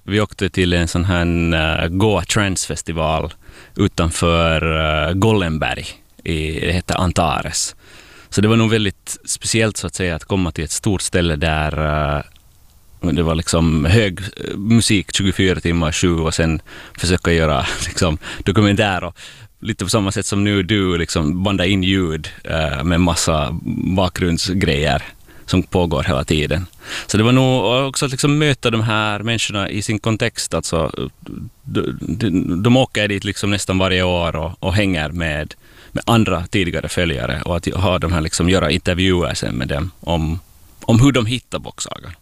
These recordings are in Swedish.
Vi åkte till en sån här Goa Trance-festival utanför Gollenberg. Det heter Antares. Så det var nog väldigt speciellt så att säga att komma till ett stort ställe där det var liksom hög musik 24 timmar 7 och sen försöka göra liksom dokumentär och lite på samma sätt som nu du liksom banda in ljud med massa bakgrundsgrejer som pågår hela tiden. Så det var nog också att liksom möta de här människorna i sin kontext. Alltså, de åker dit liksom nästan varje år och hänger med andra tidigare följare och att ha de här liksom, göra intervjuer sen med dem om hur de hittar bocksagan.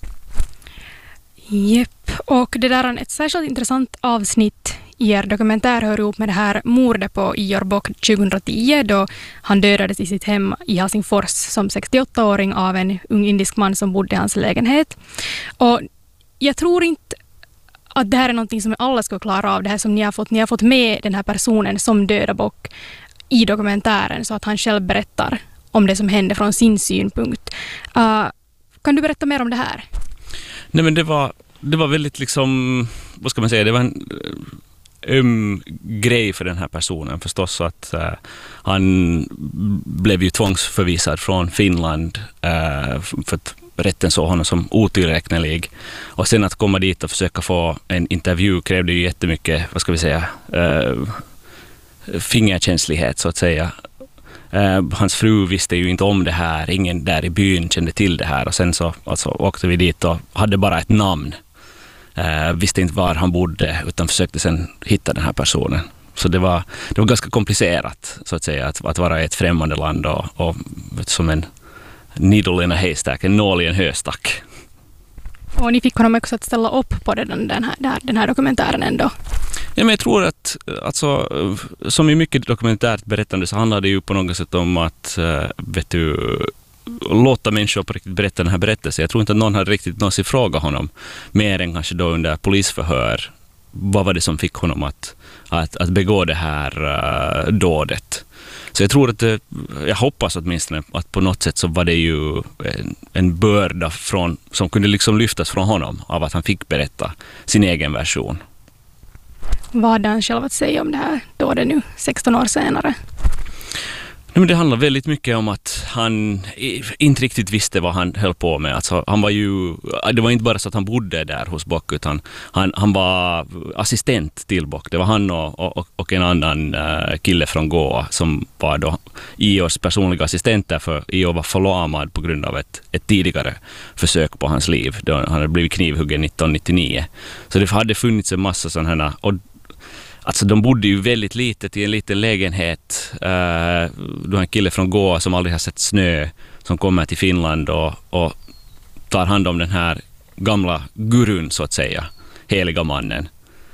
Jepp, och det där är ett särskilt intressant avsnitt i er dokumentär hör ihop med det här mordet på Ior Bock 2010 då han dödades i sitt hem i Helsingfors som 68-åring av en ung indisk man som bodde i hans lägenhet. Och jag tror inte att det här är någonting som alla ska klara av, det här som ni har fått med den här personen som döda Bock i dokumentären så att han själv berättar om det som hände från sin synpunkt. Kan du berätta mer om det här? Nej, men det var väldigt liksom, vad ska man säga, det var en grej för den här personen förstås så att han blev ju tvångsförvisad från Finland för att rätten såg honom som otillräknelig och sen att komma dit och försöka få en intervju krävde ju jättemycket, vad ska vi säga, fingerkänslighet så att säga. Hans fru visste ju inte om det här, ingen där i byn kände till det här och sen så alltså, åkte vi dit och hade bara ett namn. Visste inte var han bodde utan försökte sen hitta den här personen. Så det var ganska komplicerat så att säga att vara i ett främmande land och som en needle in a haystack, en nål i en höstack. Och ni fick honom också att ställa upp på den här dokumentären ändå. Ja, men jag tror att alltså, som i mycket dokumentärt berättande så handlar det ju på något sätt om att låta människor på riktigt berätta den här berättelsen. Jag tror inte att någon hade riktigt någonsin frågat honom mer än kanske då under polisförhör. Vad var det som fick honom att begå det här dådet? Så jag tror att jag hoppas åtminstone att på något sätt så var det ju en börda som kunde liksom lyftas från honom av att han fick berätta sin egen version. Vad hade han själv att säga om det här då det nu 16 år senare? Men det handlar väldigt mycket om att han inte riktigt visste vad han höll på med. Alltså, det var inte bara så att han bodde där hos Bock utan han var assistent till Bock. Det var han och en annan kille från Goa som var då Iors personliga assistenter för Ior var förlamad på grund av ett tidigare försök på hans liv. Då han hade blivit knivhuggen 1999. Så det hade funnits en massa sådana här. Och alltså de bodde ju väldigt litet i en liten lägenhet. Du har en kille från Goa som aldrig har sett snö som kommer till Finland och tar hand om den här gamla gurun så att säga, heliga mannen.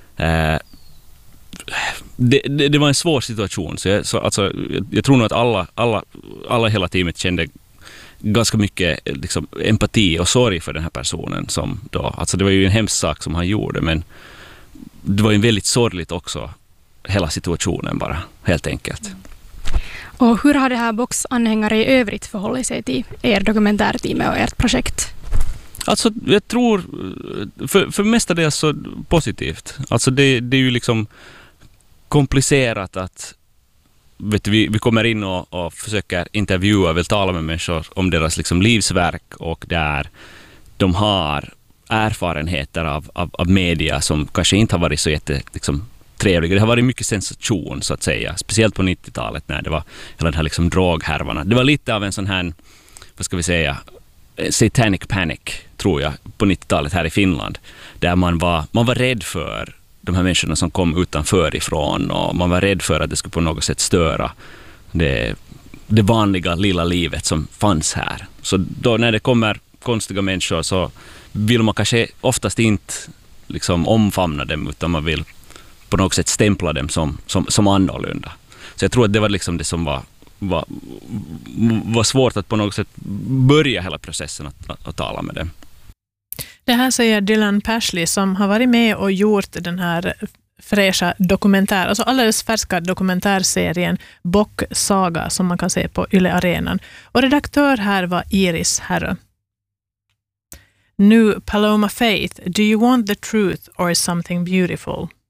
Det var en svår situation så jag tror nog att alla hela teamet kände ganska mycket liksom, empati och sorg för den här personen som då, alltså det var ju en hemsk sak som han gjorde men det var ju väldigt sorgligt också, hela situationen bara, helt enkelt. Och hur har det här Box-anhängare i övrigt förhållit sig till er dokumentärteam och ert projekt? Alltså, jag tror för mestadels så positivt. Alltså, det är ju liksom komplicerat att vi kommer in och försöker intervjua, vill tala med människor om deras liksom livsverk och där de har erfarenheter av media som kanske inte har varit så liksom, trevliga. Det har varit mycket sensation så att säga. Speciellt på 90-talet när det var hela den här liksom, droghärvarna. Det var lite av en sån här, vad ska vi säga, satanic panic tror jag på 90-talet här i Finland. Där man var rädd för de här människorna som kom utanför ifrån och man var rädd för att det skulle på något sätt störa det vanliga lilla livet som fanns här. Så då när det kommer konstiga människor så vill man kanske oftast inte liksom omfamna dem utan man vill på något sätt stämpla dem som annorlunda. Så jag tror att det var liksom det som var svårt att på något sätt börja hela processen att tala med dem. Det här säger Dylan Pashley som har varit med och gjort den här fräscha dokumentär, alltså alldeles färska dokumentärserien Bock Saga som man kan se på Yle Arenan. Och redaktör här var Iris Herrö. Nu Paloma Faith, do you want the truth or something beautiful?